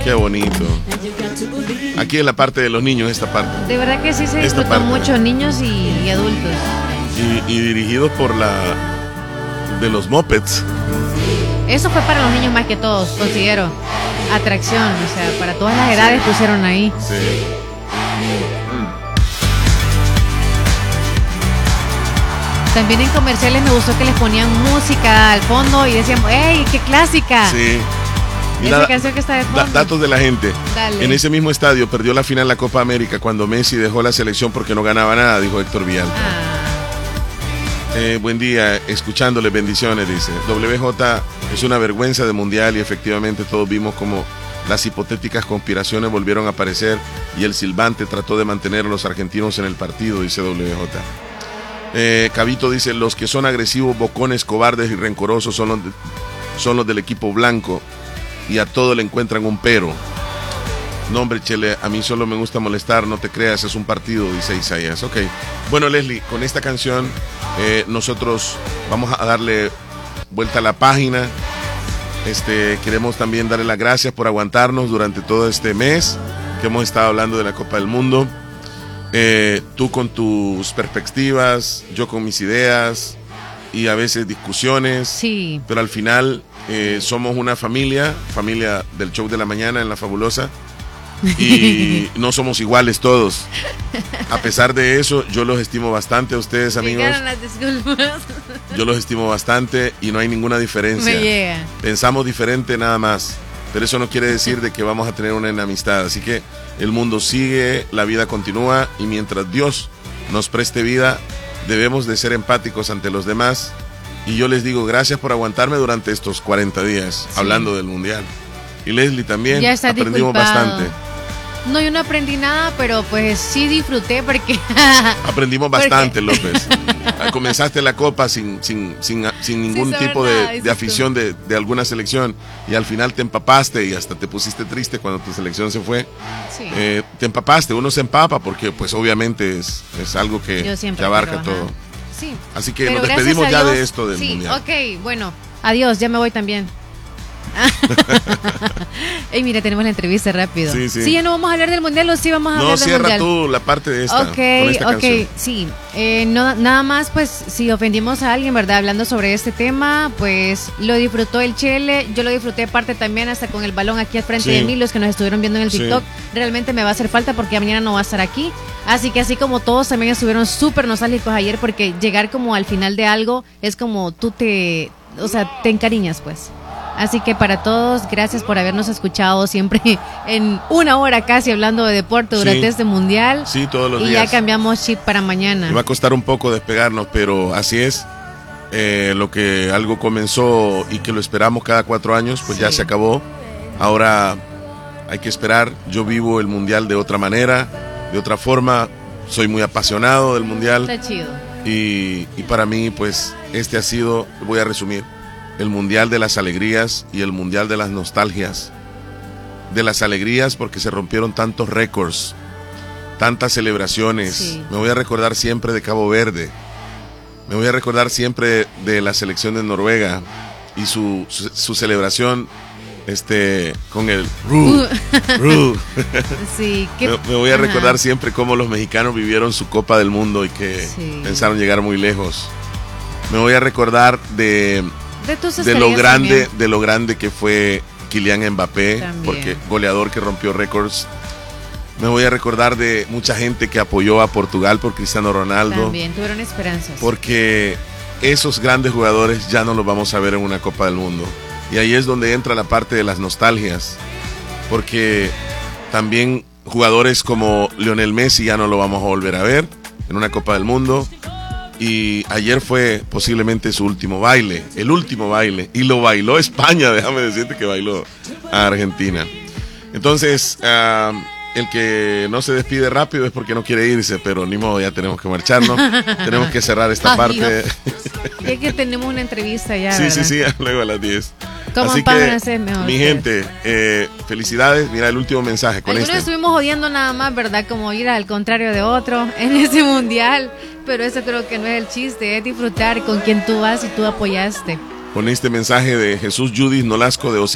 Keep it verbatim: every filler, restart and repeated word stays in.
Qué bonito. Aquí es la parte de los niños, esta parte. De verdad que sí se Esta disfrutó parte. mucho, niños y, y adultos. Y, y dirigidos por la de los Muppets. Eso fue para los niños más que todos, considero. Atracción, o sea, para todas las edades pusieron ahí. Sí. También en comerciales me gustó que les ponían música al fondo y decían, ¡ey, qué clásica! Sí. Esa Mira, canción que está de da- fondo. datos de la gente. Dale. En ese mismo estadio perdió la final de la Copa América cuando Messi dejó la selección porque no ganaba nada, dijo Héctor Villalta. Ah, Eh, buen día, escuchándole, bendiciones, dice. W J es una vergüenza de mundial y efectivamente todos vimos como las hipotéticas conspiraciones volvieron a aparecer y el silbante trató de mantener a los argentinos en el partido, dice W J. Eh, Cabito dice, los que son agresivos, bocones, cobardes y rencorosos son los, de- son los del equipo blanco y a todo le encuentran un pero. No, hombre, Chele, a mí solo me gusta molestar, no te creas, es un partido, dice Isaías. Ok. Bueno, Leslie, con esta canción eh, nosotros vamos a darle vuelta a la página. Este, queremos también darle las gracias por aguantarnos durante todo este mes que hemos estado hablando de la Copa del Mundo. Eh, tú con tus perspectivas, yo con mis ideas y a veces discusiones. sí. Pero al final eh, somos una familia, familia del show de la mañana en La Fabulosa. Y no somos iguales todos. A pesar de eso, yo los estimo bastante a ustedes, amigos. Llegaron las disculpas. Yo los estimo bastante y no hay ninguna diferencia. Me llega. Pensamos diferente nada más. Pero eso no quiere decir de que vamos a tener una enemistad. Así que el mundo sigue, la vida continúa y mientras Dios nos preste vida, debemos de ser empáticos ante los demás. Y yo les digo gracias por aguantarme durante estos cuarenta días Sí. hablando del mundial. Y Leslie también, Ya está aprendimos disculpado. bastante. No, yo no aprendí nada, pero pues sí disfruté porque... Aprendimos ¿Por qué? bastante, López. Comenzaste la Copa sin, sin, sin, sin ningún saber tipo nada, de, dices de tú. afición de, de alguna selección y al final te empapaste y hasta te pusiste triste cuando tu selección se fue. Sí. Eh, te empapaste, uno se empapa porque pues obviamente es, es algo que, Yo siempre que abarca quiero, ajá. todo. Sí. Así que Pero nos gracias despedimos a ya Dios, de esto del sí, mundial. Ok, bueno, adiós, ya me voy también. Ey, mira, tenemos la entrevista rápido. Sí, sí. ya no vamos a hablar del mundial o sí vamos a No, hablar del cierra mundial. tú la parte de esta, Ok, con esta ok, canción. sí. Eh, no, nada más, pues, si ofendimos a alguien, ¿verdad? Hablando sobre este tema, pues lo disfrutó el Chele. Yo lo disfruté parte también, hasta con el balón aquí al frente Sí. de mí, los que nos estuvieron viendo en el Sí. TikTok. Realmente me va a hacer falta porque mañana no va a estar aquí. Así que, así como todos también estuvieron súper nostálgicos ayer, porque llegar como al final de algo es como tú te, o sea, te encariñas, pues. Así que para todos, gracias por habernos escuchado siempre en una hora casi hablando de deporte durante Sí. este mundial. Sí, todos los Y días. ya cambiamos chip para mañana. Me va a costar un poco despegarnos, pero así es. Eh, lo que algo comenzó y que lo esperamos cada cuatro años, pues ya Sí. se acabó. Ahora hay que esperar. Yo vivo el mundial de otra manera, de otra forma. Soy muy apasionado del mundial Está chido. y, y para mí, pues este ha sido, voy a resumir, el mundial de las alegrías y el mundial de las nostalgias. De las alegrías porque se rompieron tantos récords, tantas celebraciones. Sí. Me voy a recordar siempre de Cabo Verde. Me voy a recordar siempre de la selección de Noruega y su, su, su celebración este, con el Ru, Ru. Sí, qué- Me, me voy a ajá. recordar siempre cómo los mexicanos vivieron su Copa del Mundo y que Sí. pensaron llegar muy lejos. Me voy a recordar de, de, tus de lo estrellas grande, también. de lo grande que fue Kylian Mbappé, También. porque goleador que rompió récords. Me voy a recordar de mucha gente que apoyó a Portugal por Cristiano Ronaldo, También tuvieron esperanzas. porque esos grandes jugadores ya no los vamos a ver en una Copa del Mundo. Y ahí es donde entra la parte de las nostalgias, porque también jugadores como Lionel Messi ya no lo vamos a volver a ver en una Copa del Mundo. Y ayer fue posiblemente su último baile, el último baile, y lo bailó España, déjame decirte que bailó a Argentina. Entonces, uh, el que no se despide rápido es porque no quiere irse, pero ni modo, ya tenemos que marcharnos, tenemos que cerrar esta parte. Ya que tenemos una entrevista ya, Sí, ¿verdad? sí, sí, luego a las diez. Coman Así pan que, francés mejor mi ustedes. gente, eh, felicidades. Mira el último mensaje con Algunos este. estuvimos jodiendo nada más, ¿verdad? Como ir al contrario de otro en ese mundial. Pero eso creo que no es el chiste, es disfrutar con quien tú vas y tú apoyaste. Con este mensaje de Jesús Judith Nolasco de